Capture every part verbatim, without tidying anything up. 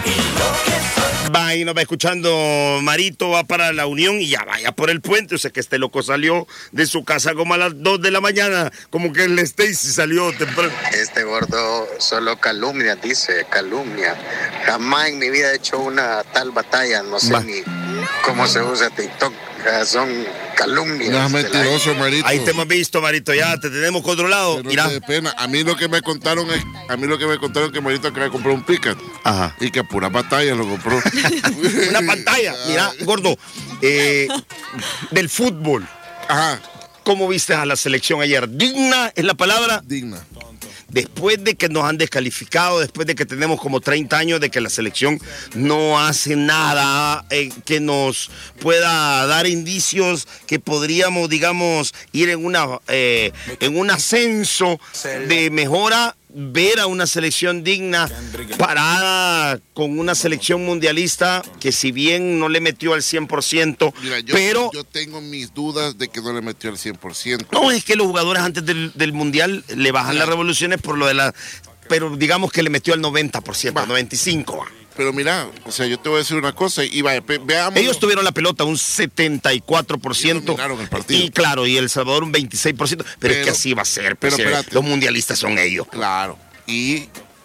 Va y nos va escuchando Marito, va para la Unión y ya vaya por el puente. O sea que este loco salió de su casa como a las dos de la mañana, como que el Stacy salió temprano. Este gordo solo calumnia, dice, calumnia. Jamás en mi vida he hecho una tal batalla, no sé va. ni cómo se usa TikTok. Son calumnias. No es mentiroso, Marito. Ahí te hemos visto, Marito, ya te tenemos controlado. No te dé pena. A mí lo que me contaron es, a mí lo que me contaron es que Marito acaba de comprar un pick-up. Ajá. Y que a pura batalla lo compró. Una pantalla. Mira, gordo, eh, del fútbol. Ajá. ¿Cómo viste a la selección ayer? ¿Digna es la palabra? Digna. Después de que nos han descalificado, después de que tenemos como treinta años de que la selección no hace nada eh, que nos pueda dar indicios que podríamos, digamos, ir en una eh, en un ascenso de mejora, ver a una selección digna parada con una selección mundialista que si bien no le metió al cien por ciento, Mira, yo, pero... Yo tengo mis dudas de que no le metió al cien por ciento. No, es que los jugadores antes del, del mundial le bajan Mira. las revoluciones por lo de la... Pero digamos que le metió al noventa por ciento, al noventa y cinco por ciento. Va. Pero mira, o sea, yo te voy a decir una cosa y vaya, veamos. Ellos tuvieron la pelota un setenta y cuatro por ciento. Y dominaron el partido. Y claro, y El Salvador un veintiséis por ciento. Pero, pero es que así va a ser. Pero pues, espérate. Los mundialistas son ellos. Claro. Y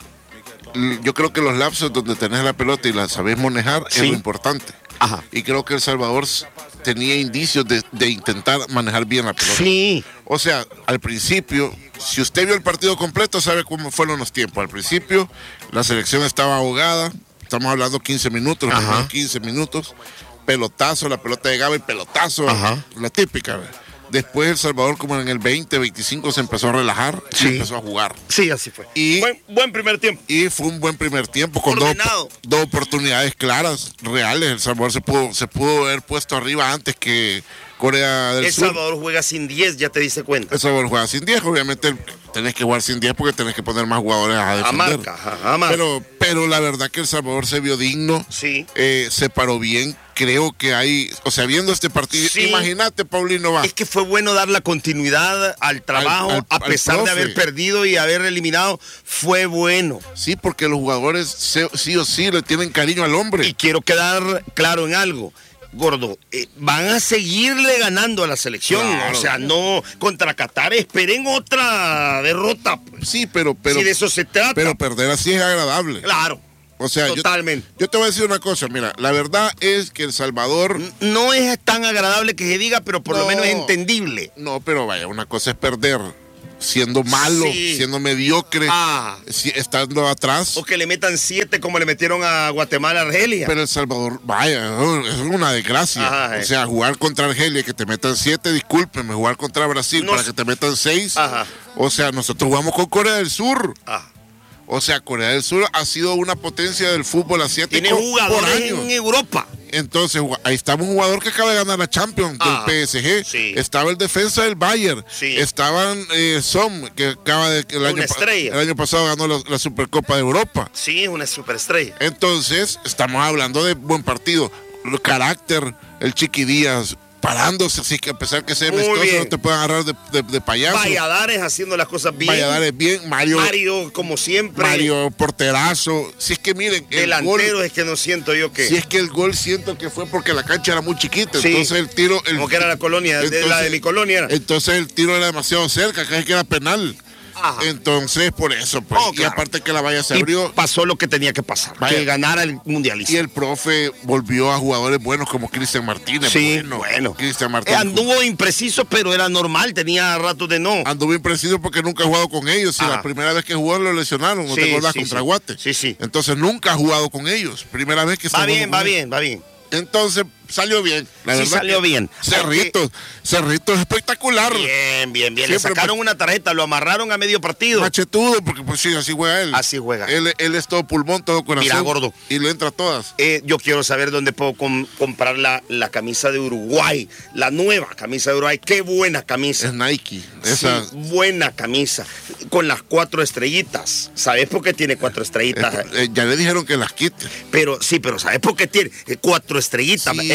yo creo que los lapsos donde tenés la pelota y la sabés manejar ¿Sí? es lo importante. Ajá. Y creo que El Salvador tenía indicios de, de intentar manejar bien la pelota. Sí. O sea, al principio, si usted vio el partido completo, sabe cómo fueron los tiempos. Al principio, la selección estaba ahogada. Estamos hablando quince minutos, los primeros quince minutos. Pelotazo, la pelota llegaba y pelotazo. Ajá. La típica. Después El Salvador, como en el veinte, veinticinco, se empezó a relajar sí. y empezó a jugar. Sí, así fue. Y, buen, buen primer tiempo. Y fue un buen primer tiempo con dos, dos oportunidades claras, reales. El Salvador se pudo, se pudo haber puesto arriba antes que Corea del El Sur. El Salvador juega sin diez, ya te diste cuenta. El Salvador juega sin diez, obviamente tenés que jugar sin diez porque tenés que poner más jugadores a defender. A marca, a marca. Pero, pero la verdad que El Salvador se vio digno, sí. eh, se paró bien. Creo que hay, o sea, viendo este partido, sí. imagínate, Paulino va. Es que fue bueno dar la continuidad al trabajo, al, al, a pesar de haber perdido y haber eliminado, fue bueno. Sí, porque los jugadores se, sí o sí le tienen cariño al hombre. Y quiero quedar claro en algo. Gordo, eh, van a seguirle ganando a la selección, claro. O sea, no contra Qatar, esperen otra derrota. Pues. Sí, pero, pero si de eso se trata. Pero perder así es agradable. Claro. O sea, totalmente. Yo, yo te voy a decir una cosa, mira, la verdad es que El Salvador... No es tan agradable que se diga, pero por no, lo menos es entendible. No, pero vaya, una cosa es perder siendo malo, sí. siendo mediocre, ah. si, estando atrás. O que le metan siete como le metieron a Guatemala, Argelia. Pero El Salvador, vaya, es una desgracia. Ajá, o sea, jugar contra Argelia, que te metan siete, discúlpeme, jugar contra Brasil no, para que te metan seis. Ajá. O sea, nosotros jugamos con Corea del Sur. Ajá. O sea, Corea del Sur ha sido una potencia del fútbol asiático. Tiene jugadores en Europa. Entonces, ahí estaba un jugador que acaba de ganar la Champions ah, del P S G. Sí. Estaba el defensa del Bayern. Sí. Estaban eh, Som, que acaba de. El año, el año pasado ganó la, la Supercopa de Europa. Sí, una superestrella. Entonces, estamos hablando de buen partido. El carácter, el Chiqui Díaz. Parándose, así que a pesar que sea amistoso, no te pueden agarrar de, de, de payaso. Valladares haciendo las cosas bien. Valladares bien. Mario, Mario, como siempre. Mario, porterazo. Si es que miren. Delantero gol, es que no siento yo que. Si es que el gol siento que fue porque la cancha era muy chiquita. Sí. Entonces el tiro. El, como que era la colonia, entonces, de la de mi colonia. Era. Entonces el tiro era demasiado cerca, casi que era penal. Ajá. Entonces, por eso, pues, oh, claro. Y aparte que la valla se abrió. Y pasó lo que tenía que pasar, vaya, que ganara el mundialista. Y el profe volvió a jugadores buenos como Cristian Martínez. Sí, bueno. bueno. Cristian Martínez. Eh, anduvo impreciso, pero era normal, tenía ratos de no. Anduvo impreciso porque nunca ha jugado con ellos. Y la primera vez que jugó lo lesionaron, ¿no sí, te acordás? Sí, contra sí. Guate. Sí, sí. Entonces nunca ha jugado con ellos. Primera vez que está. Va bien, va bien, va bien. Entonces salió bien. La sí, verdad salió bien. Cerritos, Cerritos espectacular. Bien, bien, bien. Siempre le sacaron una tarjeta, lo amarraron a medio partido. Machetudo, porque pues sí, así juega él. Así juega. Él, él es todo pulmón, todo corazón. Mira, gordo. Y le entra a todas. Eh, yo quiero saber dónde puedo com- comprar la, la camisa de Uruguay. La nueva camisa de Uruguay. Qué buena camisa. Es Nike. Esa... Sí, buena camisa. Con las cuatro estrellitas. ¿Sabes por qué tiene cuatro estrellitas? Eh, eh, ya le dijeron que las quite. Pero sí, pero ¿sabes por qué tiene cuatro estrellitas? Sí.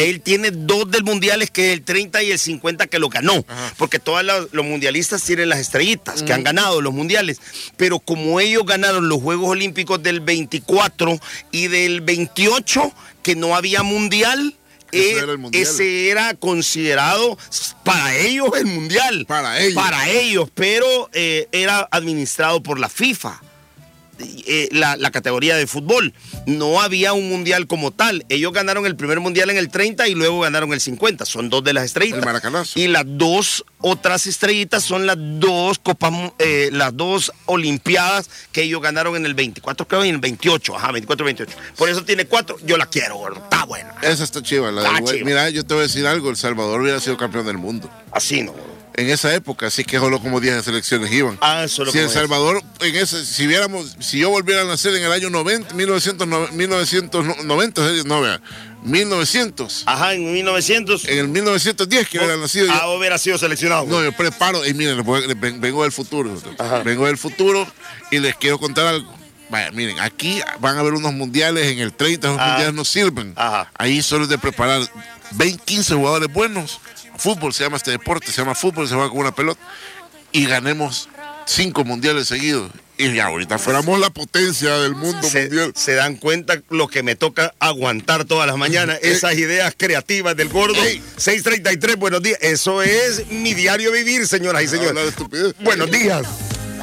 Él tiene dos del mundiales, que es el treinta y el cincuenta, que lo ganó. Ajá. Porque todos los, los mundialistas tienen las estrellitas, mm. que han ganado los mundiales. Pero como ellos ganaron los Juegos Olímpicos del veinticuatro y del veintiocho, que no había mundial, Ese, eh, era el mundial. Ese era considerado para ellos el mundial. Para ellos. Para ellos, pero eh, era administrado por la FIFA. Eh, la, la categoría de fútbol. No había un mundial como tal. Ellos ganaron el primer mundial en el treinta y luego ganaron el cincuenta. Son dos de las estrellitas. El maracanazo. Y las dos otras estrellitas son las dos copas, eh, las dos olimpiadas que ellos ganaron en el veinticuatro, creo, y en el veintiocho. Ajá, veinticuatro, veintiocho. Por eso tiene cuatro. Yo la quiero, gordo. Está buena. Esa está chiva. La está del... chiva. Mira, yo te voy a decir algo. El Salvador hubiera sido campeón del mundo. Así no, gordo. En esa época, así que solo como diez selecciones iban. Ah, solo si El como Salvador, en ese, si viéramos, si yo volviera a nacer en el año noventa, mil novecientos noventa, no vea, mil novecientos. Ajá, en mil novecientos. En el mil novecientos diez que hubiera nacido. Ah, yo, hubiera sido seleccionado. No, yo preparo, y miren, vengo del futuro. Ajá. Vengo del futuro y les quiero contar algo. Vaya, miren, aquí van a haber unos mundiales en el treinta, esos Ajá. mundiales no sirven. Ajá. Ahí solo es de preparar veinte, quince jugadores buenos. Fútbol se llama este deporte, se llama fútbol, se juega con una pelota. Y ganemos cinco mundiales seguidos. Y ya ahorita fuéramos la potencia del mundo se, mundial. Se dan cuenta lo que me toca aguantar todas las mañanas, esas ideas creativas del gordo. Hey. seis treinta y tres, buenos días. Eso es mi diario vivir, señoras y señores. Buenos días.